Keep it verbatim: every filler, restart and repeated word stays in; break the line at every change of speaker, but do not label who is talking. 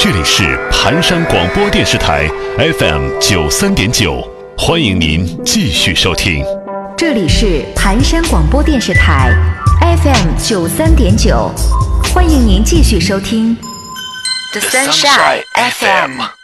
这里是盘山广播电视台 F M 九三点九，欢迎您继续收听。
这里是盘山广播电视台 F M 九三点九，欢迎您继续收听
The Sunshine F M。